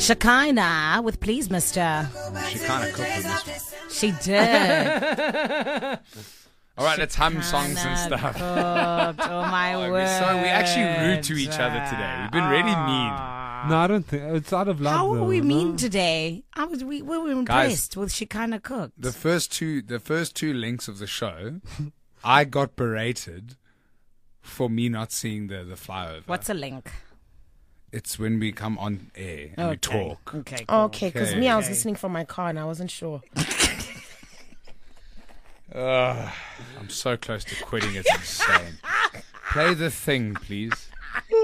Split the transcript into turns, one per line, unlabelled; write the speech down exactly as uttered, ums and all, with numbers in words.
Shekinah with Please Mister.
She kind of cooked with this one.
She did.
All right, let's hum songs and stuff.
Cooked. Oh, my
Oh,
word.
we're, so, we're actually rude to each other today. We've been really mean.
No, I don't think it's out of love.
How were
though,
we
no?
mean today? I was, we, we were impressed with Shekinah cooked.
The first two, the first two links of the show, I got berated for me not seeing the, the flyover.
What's a link?
It's when we come on air and we
Okay.
talk.
Okay, cool.
Okay, because
Okay.
me, I was listening from my car and I wasn't sure.
Ugh, I'm so close to quitting. It's insane. Play the thing, please.